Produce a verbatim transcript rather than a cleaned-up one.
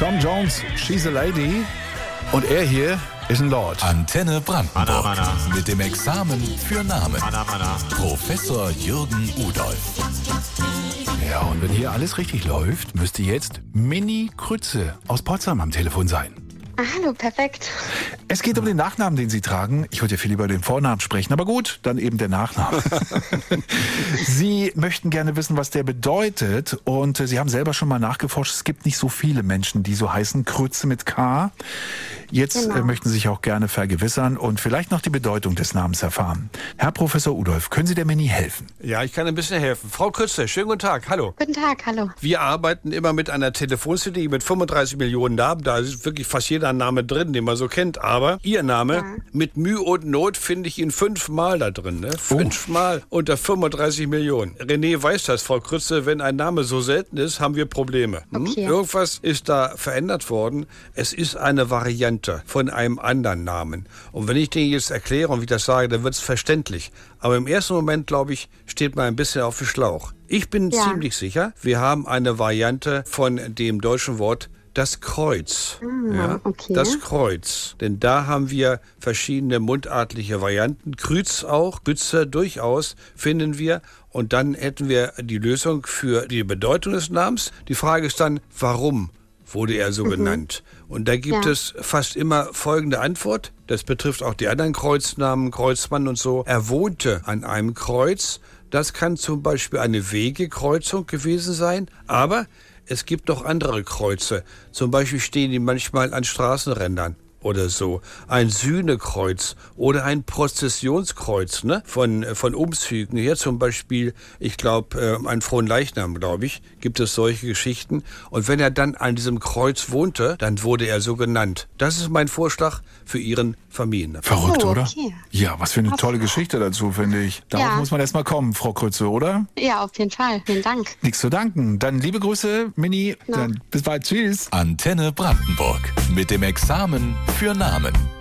Tom Jones, She's a Lady. Und er hier ist ein Lord. Antenne Brandenburg. Anna, Anna. Mit dem Examen für Namen. Anna, Anna. Professor Jürgen Udolf. Ja, und wenn hier alles richtig läuft, müsste jetzt Mini Krütze aus Potsdam am Telefon sein. Ah, hallo, perfekt. Es geht um den Nachnamen, den Sie tragen. Ich wollte ja viel über den Vornamen sprechen, aber gut, dann eben der Nachname. Sie möchten gerne wissen, was der bedeutet, und äh, Sie haben selber schon mal nachgeforscht. Es gibt nicht so viele Menschen, die so heißen, Krütze mit K. Jetzt Genau. äh, möchten Sie sich auch gerne vergewissern und vielleicht noch die Bedeutung des Namens erfahren. Herr Professor Udolf, können Sie der Mini helfen? Ja, ich kann ein bisschen helfen. Frau Krütze, schönen guten Tag. Hallo. Guten Tag, hallo. Wir arbeiten immer mit einer Telefonzelle mit fünfunddreißig Millionen Namen. Da ist wirklich fast jeder Name drin, den man so kennt. Aber Ihr Name, Ja. mit Mühe und Not finde ich ihn fünfmal da drin. Ne? Fünfmal unter fünfunddreißig Millionen. René weiß das, Frau Krütze. Wenn ein Name so selten ist, haben wir Probleme. Hm? Okay. Irgendwas ist da verändert worden. Es ist eine Variante von einem anderen Namen. Und wenn ich den jetzt erkläre und wie ich das sage, dann wird es verständlich. Aber im ersten Moment, glaube ich, steht man ein bisschen auf dem Schlauch. Ich bin Ja. ziemlich sicher, wir haben eine Variante von dem deutschen Wort das Kreuz. Ja, okay. Das Kreuz. Denn da haben wir verschiedene mundartliche Varianten. Krütz auch, Grütze durchaus finden wir. Und dann hätten wir die Lösung für die Bedeutung des Namens. Die Frage ist dann, warum wurde er so genannt? Und da gibt Ja. es fast immer folgende Antwort. Das betrifft auch die anderen Kreuznamen, Kreuzmann und so. Er wohnte an einem Kreuz. Das kann zum Beispiel eine Wegekreuzung gewesen sein. Aber es gibt noch andere Kreuze. Zum Beispiel stehen die manchmal an Straßenrändern oder so. Ein Sühnekreuz oder ein Prozessionskreuz, ne? Von, von Umzügen. Hier zum Beispiel, ich glaube, äh, ein Fronleichnam, glaube ich, gibt es solche Geschichten. Und wenn er dann an diesem Kreuz wohnte, dann wurde er so genannt. Das ist mein Vorschlag für Ihren Familiennamen. Verrückt, Oh, oder? okay. Ja, was für eine tolle Geschichte dazu, finde ich. Darauf Ja. muss man erst mal kommen, Frau Krütze, oder? Ja, auf jeden Fall. Vielen Dank. Nichts zu danken. Dann liebe Grüße, Mini. Ja. Dann bis bald. Tschüss. Antenne Brandenburg. Mit dem Examen für Namen.